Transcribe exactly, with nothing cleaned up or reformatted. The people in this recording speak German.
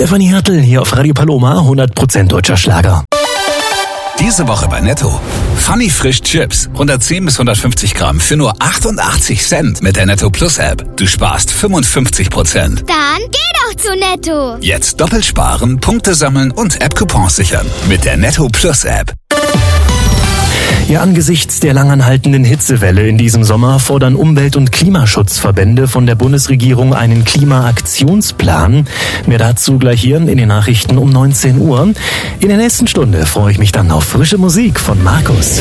Stefanie Hertel hier auf Radio Paloma, hundert Prozent deutscher Schlager. Diese Woche bei Netto. Funny Frisch Chips, hundertzehn bis hundertfünfzig Gramm für nur achtundachtzig Cent mit der Netto Plus App. Du sparst fünfundfünfzig Prozent. Dann geh doch zu Netto. Jetzt doppelt sparen, Punkte sammeln und App-Coupons sichern mit der Netto Plus App. Ja, angesichts der langanhaltenden Hitzewelle in diesem Sommer fordern Umwelt- und Klimaschutzverbände von der Bundesregierung einen Klimaaktionsplan. Mehr dazu gleich hier in den Nachrichten um neunzehn Uhr. In der nächsten Stunde freue ich mich dann auf frische Musik von Markus.